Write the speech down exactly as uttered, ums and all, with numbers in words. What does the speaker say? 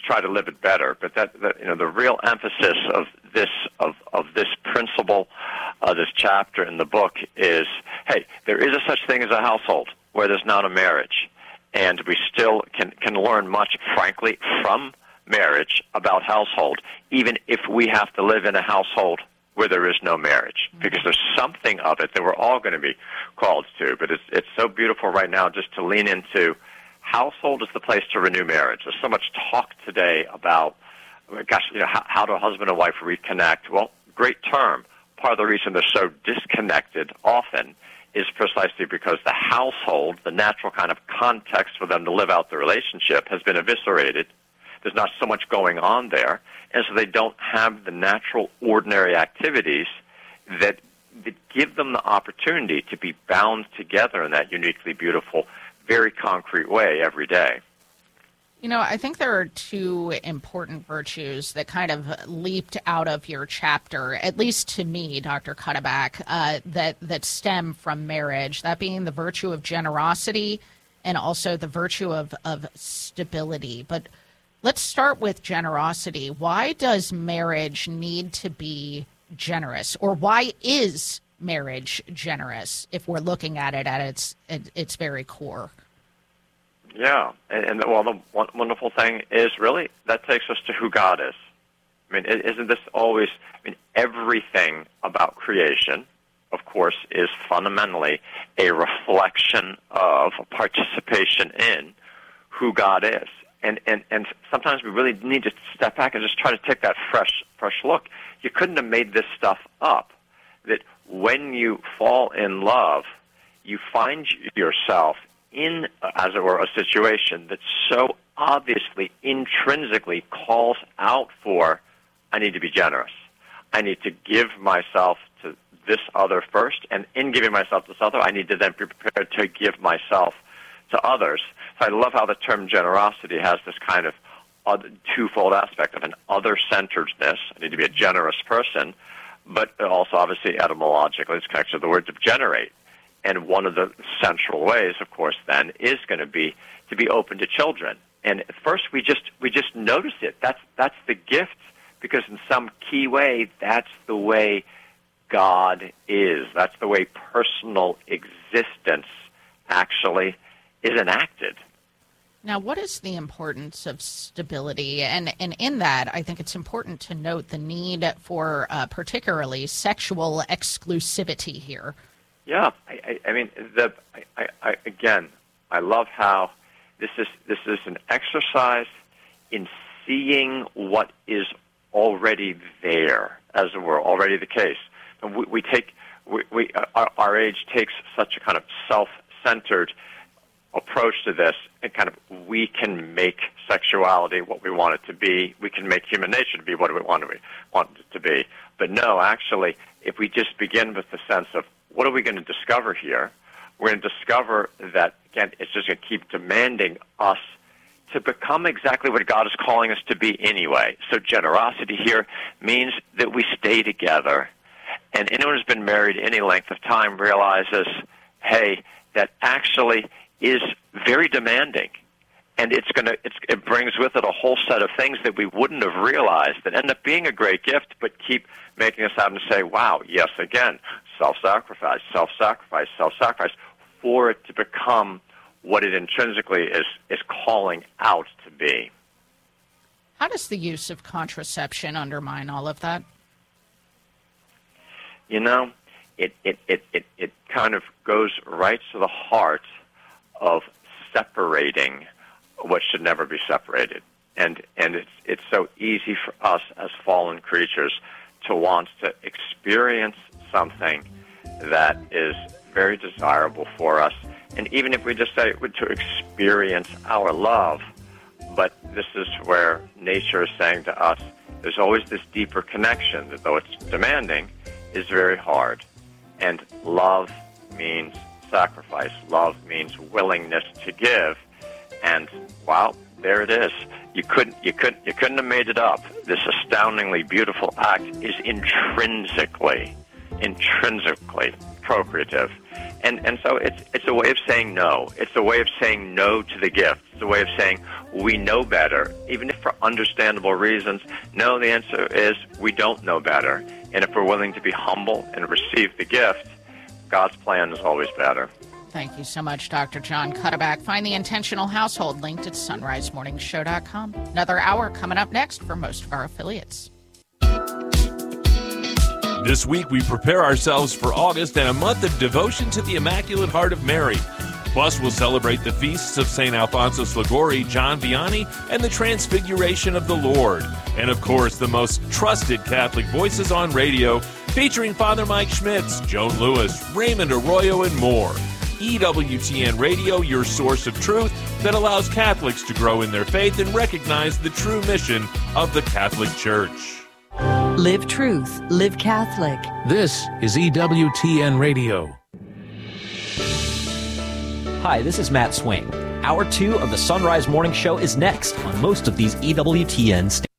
try to live it better. But that, that you know, the real emphasis of this of of this principle, uh, this chapter in the book is, hey, there is a such thing as a household where there's not a marriage, and we still can can learn much, frankly, from marriage about household, even if we have to live in a household where there is no marriage, because there's something of it that we're all going to be called to. But it's it's so beautiful right now just to lean into household is the place to renew marriage. There's so much talk today about, gosh, you know, how, how do a husband and wife reconnect? Well, great term. Part of the reason they're so disconnected often is precisely because the household, the natural kind of context for them to live out the relationship, has been eviscerated. There's not so much going on there, and so they don't have the natural, ordinary activities that, that give them the opportunity to be bound together in that uniquely beautiful, very concrete way every day. You know, I think there are two important virtues that kind of leaped out of your chapter, at least to me, Doctor Cuddeback, uh, that, that stem from marriage, that being the virtue of generosity and also the virtue of, of stability. But let's start with generosity. Why does marriage need to be generous, or why is marriage generous if we're looking at it at its at its very core? Yeah, and, and well, the wonderful thing is really that takes us to who God is. I mean, isn't this always? I mean, everything about creation, of course, is fundamentally a reflection of, a participation in who God is. And, and and sometimes we really need to step back and just try to take that fresh fresh look. You couldn't have made this stuff up. That when you fall in love, you find yourself in, as it were, a situation that so obviously, intrinsically calls out for, I need to be generous. I need to give myself to this other first, and in giving myself to this other, I need to then be prepared to give myself to others. So I love how the term generosity has this kind of other, twofold aspect of an other-centeredness. I need to be a generous person, but also obviously etymologically it's connected to the word to generate. And one of the central ways, of course, then is going to be to be open to children. And at first we just we just notice it. That's that's the gift, because in some key way that's the way God is. That's the way personal existence actually is enacted. Now, what is the importance of stability? And and in that, I think it's important to note the need for uh, particularly sexual exclusivity here. Yeah, I, I, I mean, the I, I, again, I love how this is this is an exercise in seeing what is already there, as it were, already the case. And we, we take we, we our, our age takes such a kind of self-centered approach to this, and kind of we can make sexuality what we want it to be. We can make human nature to be what we want it, want it to be. But no, actually, if we just begin with the sense of what are we going to discover here, we're going to discover that, again, it's just going to keep demanding us to become exactly what God is calling us to be anyway. So generosity here means that we stay together. And anyone who's been married any length of time realizes, hey, that actually is very demanding, and it's going to it's, it brings with it a whole set of things that we wouldn't have realized that end up being a great gift, but keep making us have to say, "Wow, yes, again, self-sacrifice, self-sacrifice, self-sacrifice," for it to become what it intrinsically is is calling out to be. How does the use of contraception undermine all of that? You know, it it it it, it kind of goes right to the heart of separating what should never be separated. And and it's it's so easy for us as fallen creatures to want to experience something that is very desirable for us. And even if we just say to experience our love, but this is where nature is saying to us, there's always this deeper connection that, though it's demanding, is very hard. And love means sacrifice. Love means willingness to give. And wow, there it is. You couldn't, you couldn't, you couldn't have made it up. This astoundingly beautiful act is intrinsically, intrinsically procreative. And and so it's it's a way of saying no. It's a way of saying no to the gift. It's a way of saying we know better, even if for understandable reasons? No, the answer is we don't know better. And if we're willing to be humble and receive the gift, God's plan is always better. Thank you so much, Doctor John Cuddeback. Find the Intentional Household linked at sunrise morning show dot com. Another hour coming up next for most of our affiliates. This week, we prepare ourselves for August and a month of devotion to the Immaculate Heart of Mary. Plus, we'll celebrate the feasts of Saint Alphonsus Liguori, John Vianney, and the Transfiguration of the Lord. And, of course, the most trusted Catholic voices on radio, featuring Father Mike Schmitz, Joan Lewis, Raymond Arroyo, and more. E W T N Radio, your source of truth that allows Catholics to grow in their faith and recognize the true mission of the Catholic Church. Live truth, live Catholic. This is E W T N Radio. Hi, this is Matt Swain. Hour two of the Sunrise Morning Show is next on most of these E W T N stations.